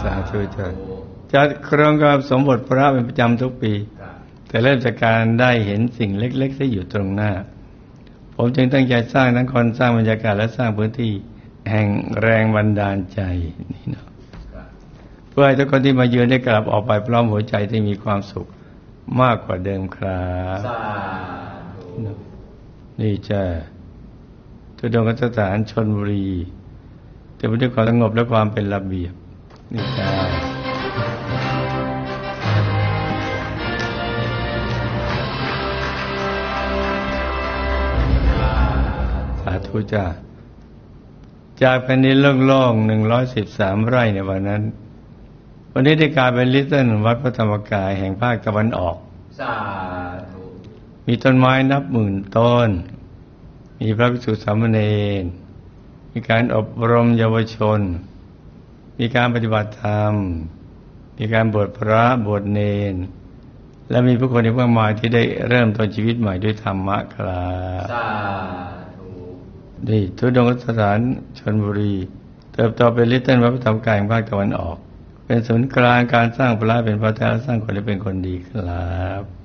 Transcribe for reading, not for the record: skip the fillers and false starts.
าธุจ้ะจัดโครงการสมบทพระเป็นประจำทุกปีแต่เริ่มจากการได้เห็นสิ่งเล็กๆที่อยู่ตรงหน้าผมจึงตั้งใจสร้างทั้งคนสร้างบรรยากาศและสร้างพื้นที่แห่งแรงบันดาลใจนี่เนาะเพื่อให้ทุกคนที่มาเยือนได้กลับออกไปพร้อมหัวใจที่มีความสุขมากกว่าเดิมครับนี่จ้ะทุดงคสถานชลบุรีเต็มไปด้วยความสงบและความเป็นระเบียบนี่จ้ะสาธุจ้ะจากแผ่นดินโล่งๆ113 ไร่ในวันนั้นวันนี้ได้กลายเป็นลิตเติ้ลวัดพระธรรมกายแห่งภาคตะวันออกสาธุมีต้นไม้นับหมื่นต้นมีพระภิกษุสามเณรมีการอบรมเยาวชนมีการปฏิบัติธรรมมีการบวชพระบวชเณรและมีผู้คนอีกมากมายที่ได้เริ่มต้นชีวิตใหม่ด้วยธรรมะครับสาธุนี่ทุดงคสถานชลบุรีเติบโตเป็นลิตเติ้ลวัดพระธรรมกายแห่งภาคตะวันออกเป็นศูนย์กลางการสร้างพระเป็นพระแท้และสร้างคนให้เป็นคนดีครับ